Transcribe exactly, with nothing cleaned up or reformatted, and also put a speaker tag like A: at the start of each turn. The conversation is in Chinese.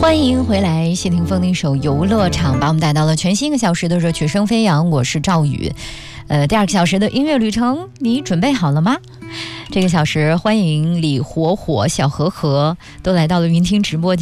A: 欢迎回来，谢霆锋的一首《游乐场》把我们带到了全新一个小时的热曲声飞扬，我是赵宇。呃，第二个小时的音乐旅程，你准备好了吗？这个小时欢迎李火火、小何何都来到了云听直播间。